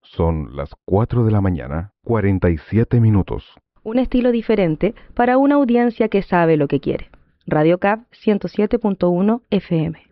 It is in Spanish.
Son las 4 de la mañana, 47 minutos. Un estilo diferente para una audiencia que sabe lo que quiere. Radio CAP 107.1 FM.